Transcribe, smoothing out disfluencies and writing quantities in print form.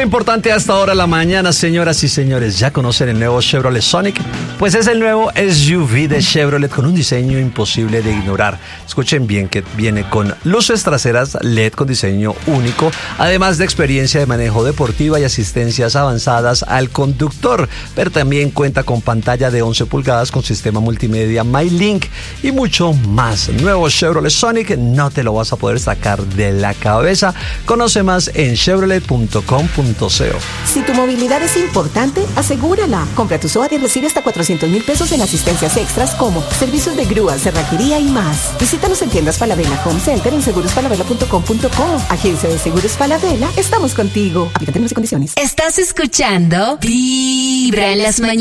importante hasta ahora de la mañana, señoras y señores. ¿Ya conocen el nuevo Chevrolet Sonic? Pues es el nuevo SUV de Chevrolet con un diseño imposible de ignorar. Escuchen bien que viene con luces traseras LED con diseño único, además de experiencia de manejo deportiva y asistencias avanzadas al conductor. Pero también cuenta con pantalla de 11 pulgadas con sistema multimedia MyLink y mucho más. Nuevo Chevrolet Sonic, no te lo vas a poder sacar de la cabeza. Conoce más en chevrolet.com.co. Si tu movilidad es importante, asegúrala. Compra tu SOAT y recibe hasta 400,000 pesos en asistencias extras como servicios de grúa, cerrajería y más. Visítanos en tiendas Falabella Home Center en segurosfalabella.com.co. Agencia de Seguros Falabella, estamos contigo. Aplica términos y condiciones. Estás escuchando Vibra en las mañanas.